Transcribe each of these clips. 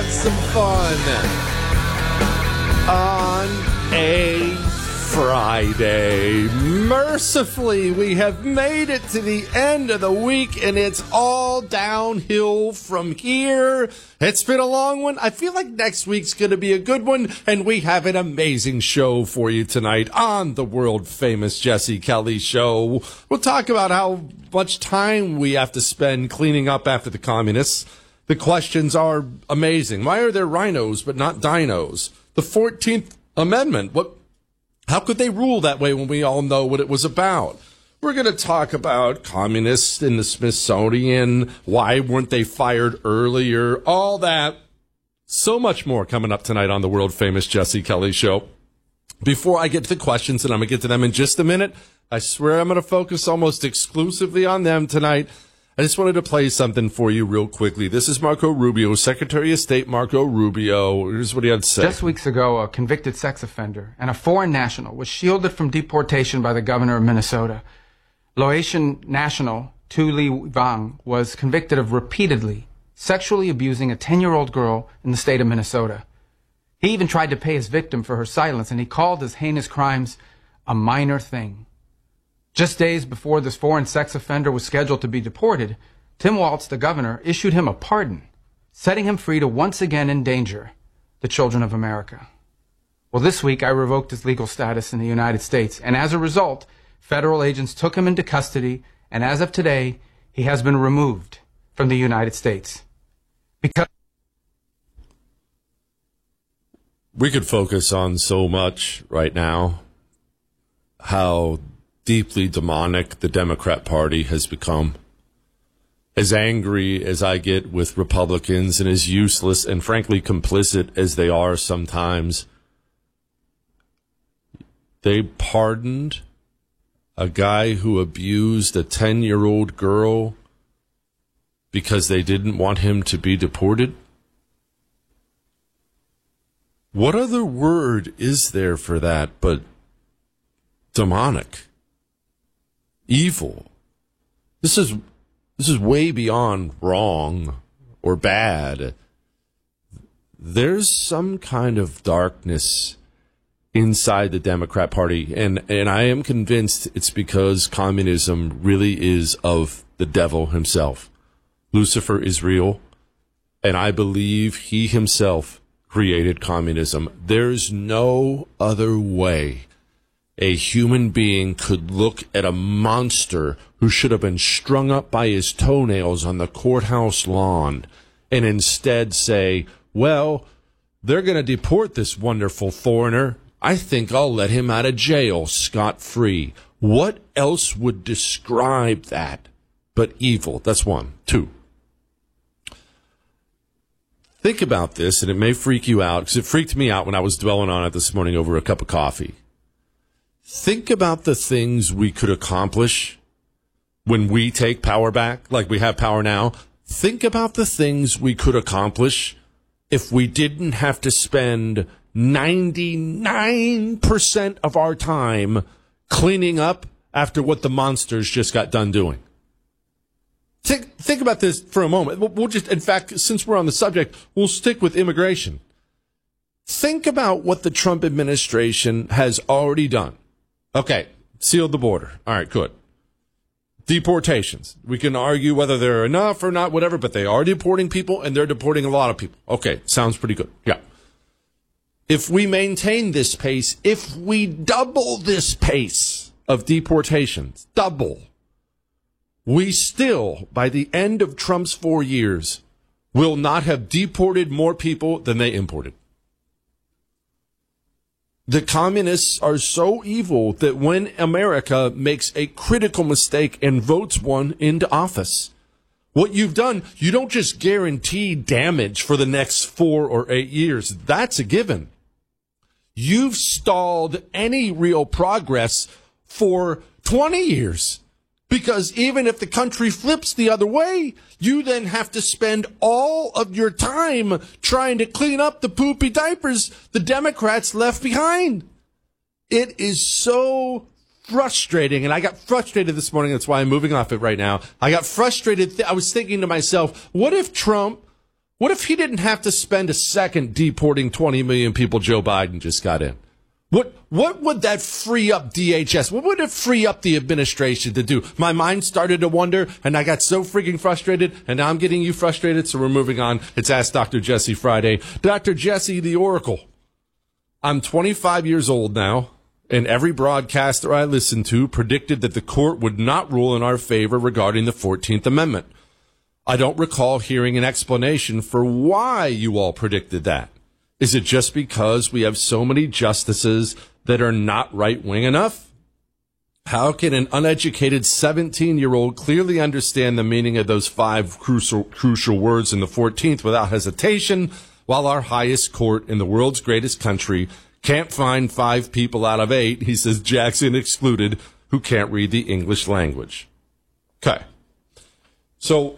have some fun on a Friday. Mercifully, we have made it to the end of the week, and it's all downhill from here. It's been a long one. I feel like next week's going to be a good one, and we have an amazing show for you tonight on the world-famous Jesse Kelly Show. We'll talk about how much time we have to spend cleaning up after the communists. The questions are amazing. Why are there rhinos but not dinos? The 14th Amendment, how could they rule that way when we all know what it was about? We're going to talk about communists in the Smithsonian. Why weren't they fired earlier? All that. So much more coming up tonight on the world-famous Jesse Kelly Show. Before I get to the questions, and I'm going to get to them in just a minute, I swear I'm going to focus almost exclusively on them tonight. I just wanted to play something for you real quickly. This is Marco Rubio, Secretary of State Marco Rubio. Here's what he had to say. Just weeks ago, a convicted sex offender and a foreign national was shielded from deportation by the governor of Minnesota. Laotian national Tu Li Vang was convicted of repeatedly sexually abusing a 10-year-old girl in the state of Minnesota. He even tried to pay his victim for her silence, and he called his heinous crimes a minor thing. Just days before this foreign sex offender was scheduled to be deported, Tim Walz, the governor, issued him a pardon, setting him free to once again endanger the children of America. Well, this week I revoked his legal status in the United States, and as a result, federal agents took him into custody, and as of today, he has been removed from the United States. Because we could focus on so much right now, how deeply demonic the Democrat Party has become. As angry as I get with Republicans and as useless and frankly complicit as they are sometimes, they pardoned a guy who abused a 10-year-old girl because they didn't want him to be deported. What other word is there for that but demonic? Evil. This is way beyond wrong or bad. There's some kind of darkness inside the Democrat Party, and I am convinced it's because communism really is of the devil himself. Lucifer is real, and I believe he himself created communism. There's no other way a human being could look at a monster who should have been strung up by his toenails on the courthouse lawn and instead say, well, they're going to deport this wonderful foreigner. I think I'll let him out of jail scot-free. What else would describe that but evil? That's one. Two. Think about this, and it may freak you out, because it freaked me out when I was dwelling on it this morning over a cup of coffee. Think about the things we could accomplish when we take power back, like we have power now. Think about the things we could accomplish if we didn't have to spend 99% of our time cleaning up after what the monsters just got done doing. Think about this for a moment. We'll just, in fact, since we're on the subject, we'll stick with immigration. Think about what the Trump administration has already done. Okay, sealed the border. All right, good. Deportations. We can argue whether they're enough or not, whatever, but they are deporting people, and they're deporting a lot of people. Okay, sounds pretty good. Yeah. If we maintain this pace, if we double this pace of deportations, double, we still, by the end of Trump's 4 years, will not have deported more people than they imported. The communists are so evil that when America makes a critical mistake and votes one into office, what you've done, you don't just guarantee damage for the next 4 or 8 years. That's a given. You've stalled any real progress for 20 years. Because even if the country flips the other way, you then have to spend all of your time trying to clean up the poopy diapers the Democrats left behind. It is so frustrating, and I got frustrated this morning. That's why I'm moving off it right now. I got frustrated. I was thinking to myself, what if Trump What if he didn't have to spend a second deporting 20 million people Joe Biden just got in? What would that free up DHS? What would it free up the administration to do? My mind started to wonder, and I got so freaking frustrated, and now I'm getting you frustrated, so we're moving on. It's Ask Dr. Jesse Friday. Dr. Jesse, the Oracle. I'm 25 years old now, and every broadcaster I listened to predicted that the court would not rule in our favor regarding the 14th Amendment. I don't recall hearing an explanation for why you all predicted that. Is it just because we have so many justices that are not right-wing enough? How can an uneducated 17-year-old clearly understand the meaning of those 5 crucial words in the 14th without hesitation, while our highest court in the world's greatest country can't find 5 people out of 8, he says Jackson excluded, who can't read the English language? Okay. So,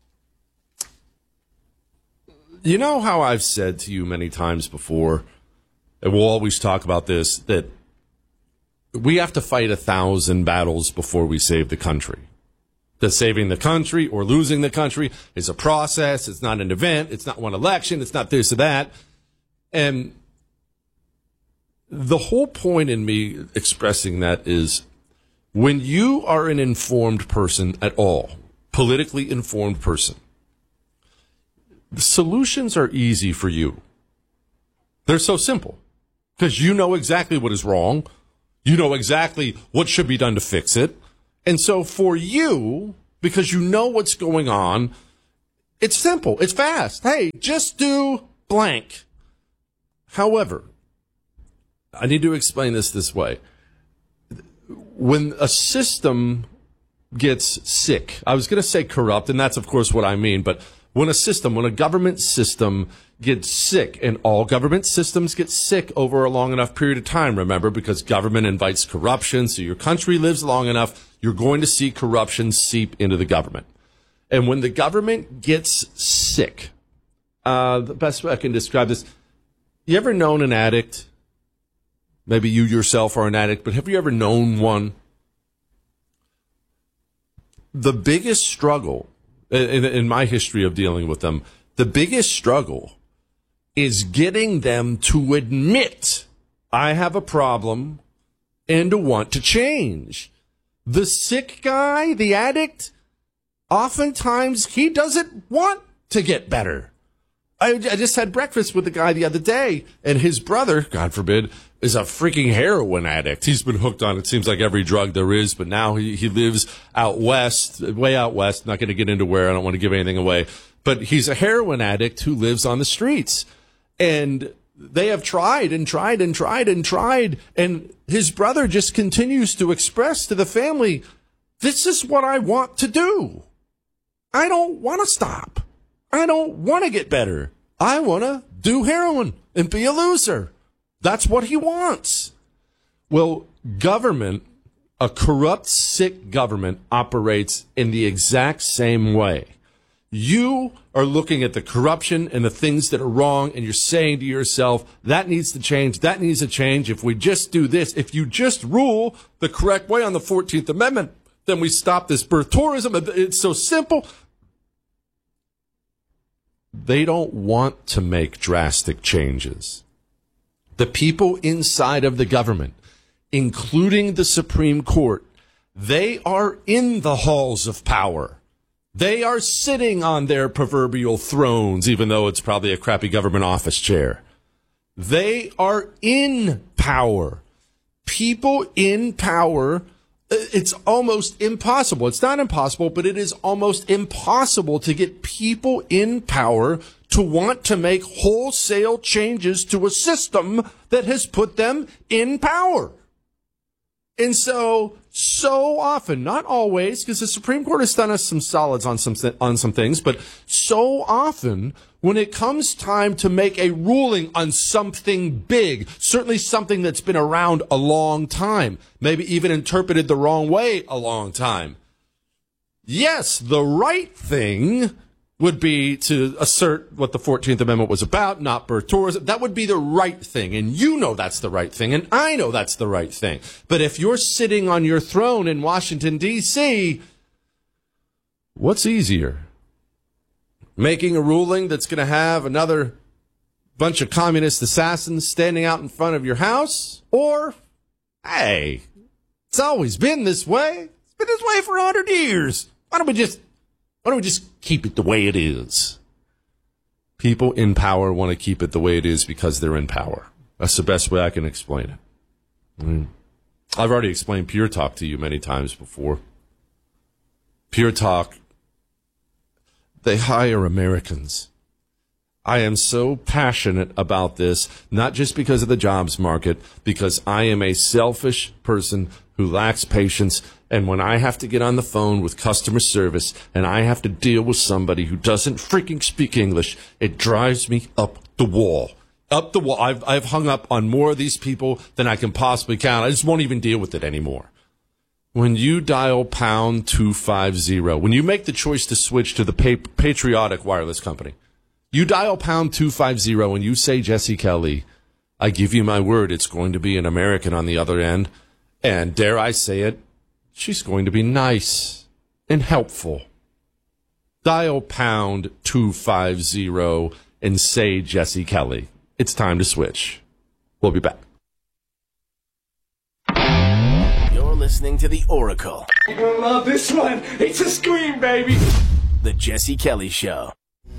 you know how I've said to you many times before, and we'll always talk about this, that we have to fight 1,000 battles before we save the country. That saving the country or losing the country is a process. It's not an event. It's not one election. It's not this or that. And the whole point in me expressing that is when you are an informed person at all, politically informed person, the solutions are easy for you. They're so simple because you know exactly what is wrong. You know exactly what should be done to fix it. And so for you, because you know what's going on, it's simple. It's fast. Hey, just do blank. However, I need to explain this way. When a system gets sick, I was going to say corrupt, and that's, of course, what I mean, but when a government system gets sick, and all government systems get sick over a long enough period of time, remember, because government invites corruption, so your country lives long enough, you're going to see corruption seep into the government. And when the government gets sick, the best way I can describe this, you ever known an addict? Maybe you yourself are an addict, but have you ever known one? The biggest struggle in my history of dealing with them, the biggest struggle is getting them to admit I have a problem and to want to change. The sick guy, the addict, oftentimes he doesn't want to get better. I just had breakfast with a guy the other day, and his brother, God forbid, is a freaking heroin addict. He's been hooked on, it seems like, every drug there is, but now he lives out west, way out west. Not going to get into where, I don't want to give anything away. But he's a heroin addict who lives on the streets. And they have tried and tried and tried and tried. And his brother just continues to express to the family, this is what I want to do. I don't want to stop. I don't want to get better. I want to do heroin and be a loser. That's what he wants. Well, government, a corrupt, sick government, operates in the exact same way. You are looking at the corruption and the things that are wrong, and you're saying to yourself, that needs to change, that needs to change. If we just do this, if you just rule the correct way on the 14th Amendment, then we stop this birth tourism. It's so simple. They don't want to make drastic changes. The people inside of the government, including the Supreme Court, they are in the halls of power. They are sitting on their proverbial thrones, even though it's probably a crappy government office chair. They are in power. People in power, it's almost impossible. It's not impossible, but it is almost impossible to get people in power to want to make wholesale changes to a system that has put them in power. And so often, not always, because the Supreme Court has done us some solids on some things, but so often when it comes time to make a ruling on something big, certainly something that's been around a long time, maybe even interpreted the wrong way a long time, yes, the right thing would be to assert what the 14th Amendment was about, not birth tourism. That would be the right thing. And you know that's the right thing. And I know that's the right thing. But if you're sitting on your throne in Washington, D.C., what's easier? making a ruling that's going to have another bunch of communist assassins standing out in front of your house? Or, hey, it's always been this way. It's been this way for 100 years. Why don't we just keep it the way it is? People in power want to keep it the way it is because they're in power. That's the best way I can explain it. I've already explained Pure Talk to you many times before. Pure Talk, they hire Americans. I am so passionate about this, not just because of the jobs market, because I am a selfish person who lacks patience. And when I have to get on the phone with customer service and I have to deal with somebody who doesn't freaking speak English, it drives me up the wall. Up the wall. I've hung up on more of these people than I can possibly count. I just won't even deal with it anymore. When you dial pound 250, when you make the choice to switch to the patriotic wireless company, you dial pound 250 and you say Jesse Kelly, I give you my word, it's going to be an American on the other end. And dare I say it, she's going to be nice and helpful. Dial pound 250 and say Jesse Kelly. It's time to switch. We'll be back. You're listening to The Oracle. You're gonna love this one. It's a scream, baby. The Jesse Kelly Show.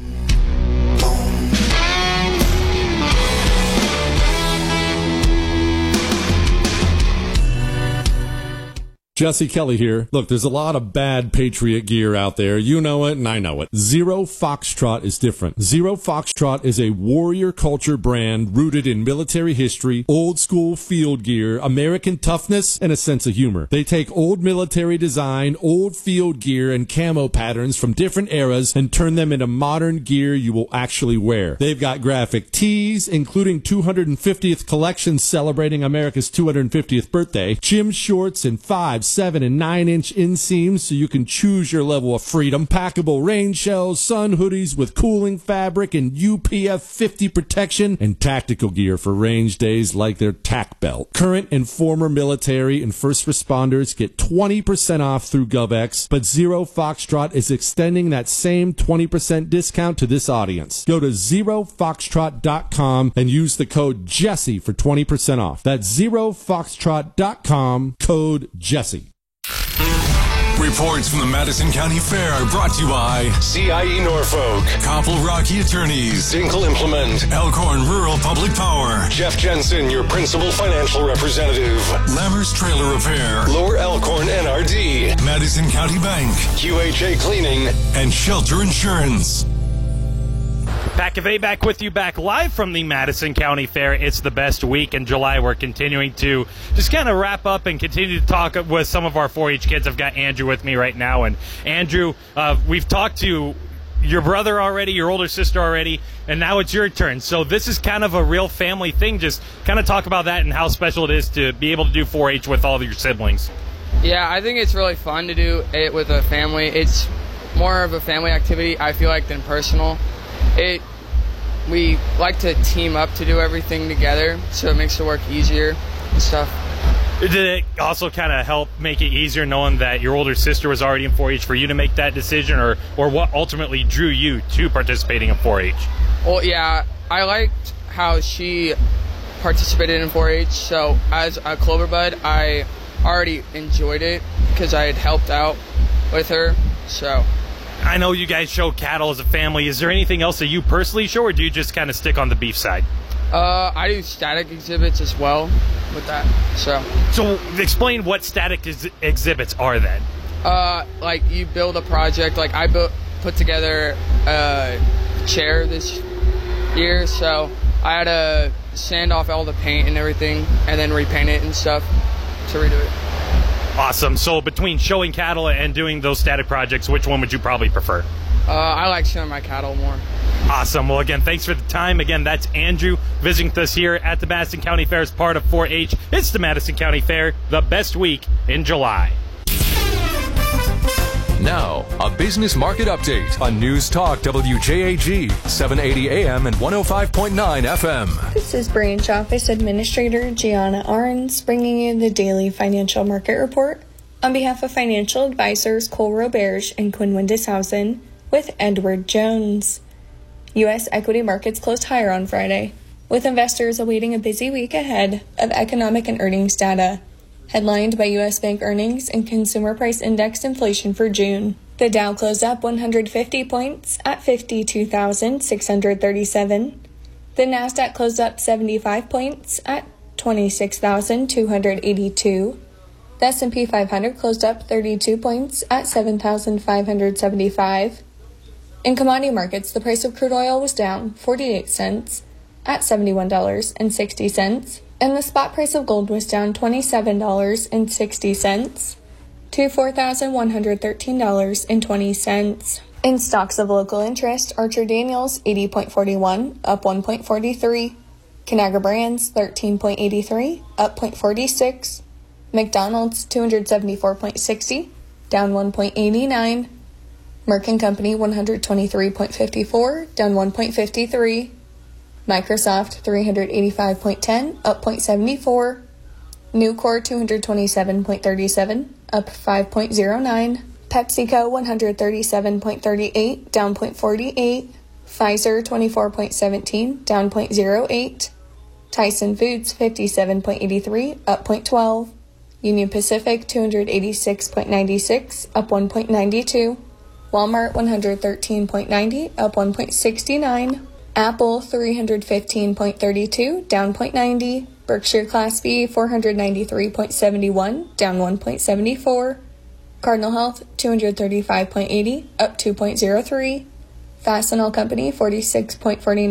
Jesse Kelly here. Look, there's a lot of bad Patriot gear out there. You know it, and I know it. Zero Foxtrot is different. Zero Foxtrot is a warrior culture brand rooted in military history, old school field gear, American toughness, and a sense of humor. They take old military design, old field gear, and camo patterns from different eras and turn them into modern gear you will actually wear. They've got graphic tees, including 250th collections celebrating America's 250th birthday, gym shorts, and 5, 7, and 9-inch inseams so you can choose your level of freedom, packable rain shells, sun hoodies with cooling fabric and UPF 50 protection, and tactical gear for range days like their TAC belt. Current and former military and first responders get 20% off through GovX, but Zero Foxtrot is extending that same 20% discount to this audience. Go to ZeroFoxtrot.com and use the code Jesse for 20% off. That's ZeroFoxtrot.com, code Jesse. Reports from the Madison County Fair are brought to you by CIE Norfolk, Copple Rocky Attorneys, Dinkle Implement, Elkhorn Rural Public Power, Jeff Jensen, your principal financial representative, Lammers Trailer Repair, Lower Elkhorn NRD, Madison County Bank, QHA Cleaning, and Shelter Insurance. Back with you, back live from the Madison County Fair. It's the best week in July. We're continuing to just kind of wrap up and continue to talk with some of our 4-H kids. I've got Andrew with me right now. And Andrew, we've talked to your brother already, your older sister already, and now it's your turn. So this is kind of a real family thing. Just kind of talk about that and how special it is to be able to do 4-H with all of your siblings. Yeah, I think it's really fun to do it with a family. It's more of a family activity, I feel like, than personal. We like to team up to do everything together, so it makes the work easier and stuff. Did it also kind of help make it easier knowing that your older sister was already in 4-H for you to make that decision, or what ultimately drew you to participating in 4-H? Well, yeah, I liked how she participated in 4-H, so as a Clover Bud, I already enjoyed it because I had helped out with her, so... I know you guys show cattle as a family. Is there anything else that you personally show, or do you just kind of stick on the beef side? I do static exhibits as well with that. So explain what static exhibits are then. Like you build a project. Like I put together a chair this year, so I had to sand off all the paint and everything, and then repaint it and stuff to redo it. Awesome. So between showing cattle and doing those static projects, which one would you probably prefer? I like showing my cattle more. Awesome. Well, again, thanks for the time. Again, that's Andrew visiting with us here at the Madison County Fair as part of 4-H. It's the Madison County Fair, the best week in July. Now, a business market update on News Talk WJAG, 780 AM and 105.9 FM. This is Branch Office Administrator Gianna Arns bringing you the daily financial market report. On behalf of financial advisors Cole Roberge and Quinn Windishausen, with Edward Jones. U.S. equity markets closed higher on Friday, with investors awaiting a busy week ahead of economic and earnings data, headlined by U.S. bank earnings and consumer price index inflation for June. The Dow closed up 150 points at 52,637. The Nasdaq closed up 75 points at 26,282. The S&P 500 closed up 32 points at 7,575. In commodity markets, the price of crude oil was down 48 cents at $71.60, and the spot price of gold was down $27.60 to $4,113.20. In stocks of local interest, Archer Daniels 80.41, up 1.43. Conagra Brands 13.83, up 0.46. McDonald's 274.60, down 1.89. Merck & Company 123.54, down 1.53. Microsoft 385.10, up 0.74. Nucor 227.37, up 5.09. PepsiCo 137.38, down 0.48. Pfizer 24.17, down 0.08. Tyson Foods 57.83, up 0.12. Union Pacific 286.96, up 1.92. Walmart 113.90, up 1.69. Apple 315.32, down 0.90. Berkshire Class B 493.71, down 1.74. Cardinal Health 235.80, up 2.03. Fastenal Company 46.49.